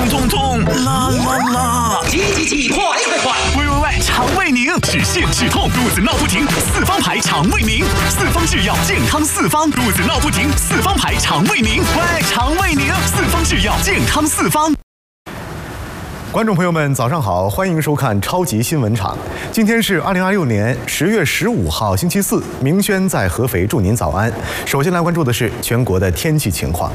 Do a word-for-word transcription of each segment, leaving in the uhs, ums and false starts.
痛痛，辣辣辣！ 急急急，快快快！ 喂喂喂，肠胃宁，止泻止痛，肚子闹不停，四方牌肠胃宁，四方制药健康四方，肚子闹不停，四方牌肠胃宁，喂，肠胃宁，四方制药健康四方。 观众朋友们，早上好，欢迎收看超级新闻场。今天是二零二六年十月十五号，星期四。明轩在合肥祝您早安。首先来关注的是全国的天气情况。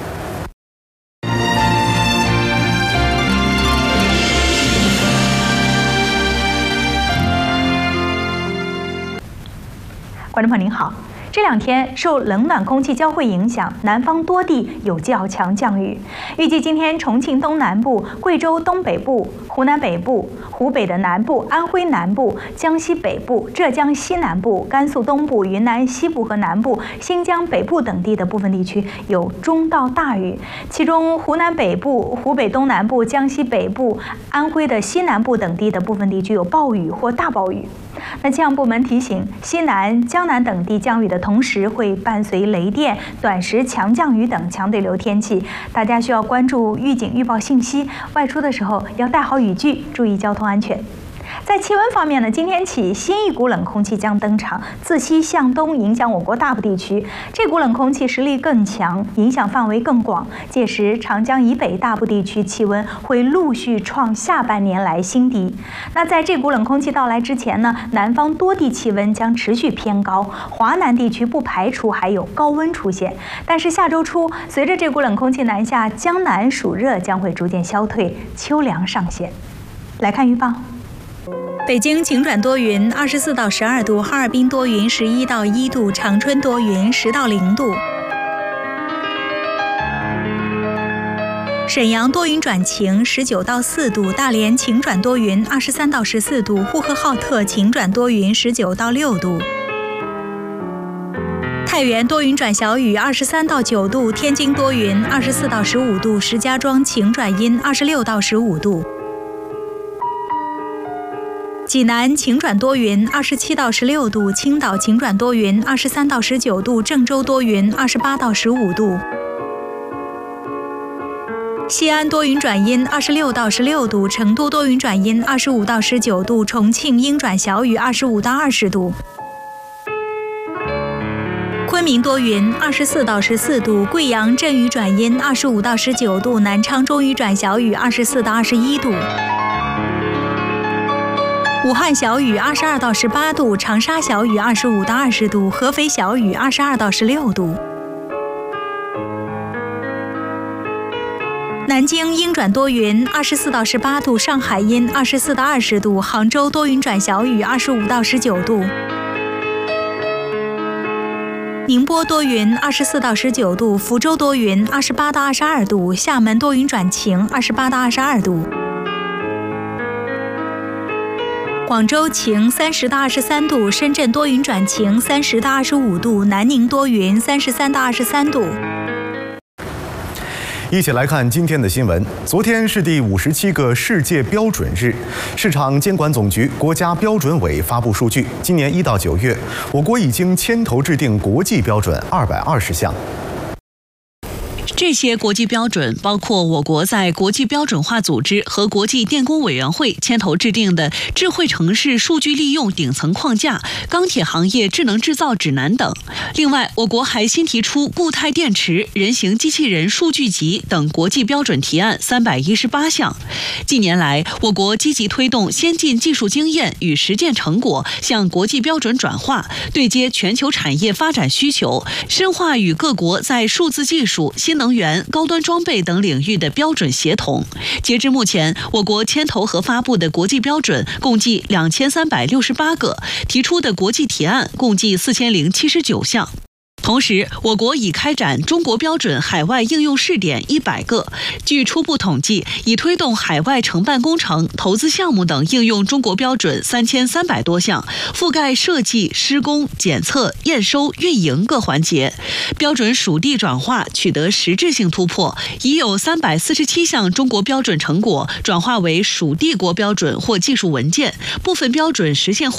观众朋友您好。这两天受冷暖空气交汇影响，南方多地有较强降雨。预计今天重庆东南部、贵州东北部、湖南北部、湖北的南部、安徽南部、江西北部、浙江西南部、甘肃东部、云南西部和南部、新疆北部等地的部分地区有中到大雨，其中湖南北部、湖北东南部、江西北部、安徽的西南部等地的部分地区有暴雨或大暴雨。那气象部门提醒，西南、江南等地降雨的同时，会伴随雷电、短时强降雨等强对流天气，大家需要关注预警预报信息，外出的时候要带好雨具，注意交通安全。在气温方面呢，今天起新一股冷空气将登场，自西向东影响我国大部地区。这股冷空气实力更强，影响范围更广。届时，长江以北大部地区气温会陆续创下半年来新低。那在这股冷空气到来之前呢，南方多地气温将持续偏高，华南地区不排除还有高温出现。但是下周初，随着这股冷空气南下，江南暑热将会逐渐消退，秋凉上线。来看预报。北京晴转多云，二十四到十二度；哈尔滨多云，十一到一度；长春多云，十到零度；沈阳多云转晴，十九到四度；大连晴转多云，二十三到十四度；呼和浩特晴转多云，十九到六度；太原多云转小雨，二十三到九度；天津多云，二十四到十五度；石家庄晴转阴，二十六到十五度。济南晴转多云，二十七到十六度；青岛晴转多云，二十三到十九度；郑州多云，二十八到十五度；西安多云转阴，二十六到十六度；成都多云转阴，二十五到十九度；重庆阴转小雨，二十五到二十度；昆明多云，二十四到十四度；贵阳阵雨转阴，二十五到十九度；南昌中雨转小雨，二十四到二十一度。武汉小雨二十二到十八度，长沙小雨二十五到二十度，合肥小雨二十二到十六度。南京阴转多云，二十四到十八度，上海阴二十四到二十度，杭州多云转小雨二十五到十九度。宁波多云，二十四到十九度，福州多云，二十八到二十二度，厦门多云转晴，二十八到二十二度。广州晴，三十到二十三度；深圳多云转晴，三十到二十五度；南宁多云，三十三到二十三度。 一起来看今天的新闻。昨天是第五十七个世界标准日，市场监管总局、国家标准委发布数据，今年一到九月，我国已经牵头制定国际标准二百二十项。 这些国际标准包括我国在国际标准化组织和国际电工委员会牵头制定的智慧城市数据利用顶层框架、钢铁行业智能制造指南等。另外，我国还新提出固态电池、人形机器人数据集等国际标准提案三百一十八项。近年来，我国积极推动先进技术经验与实践成果向国际标准转化，对接全球产业发展需求，深化与各国在数字技术、新能源、高端装备等领域的标准协同。截至目前，我国牵头和发布的国际标准共计两千三百六十八个，提出的国际提案共计四千零七十九项。同时，我国已开展中国标准海外应用试点一百个。据初步统计，已推动海外承办工程、投资项目等应用中国标准三千三百多项，覆盖设计、施工、检测、验收、运营各环节。标准属地转化取得实质性突破，已有三百四十七项中国标准成果转化为属地国标准或技术文件，部分标准实现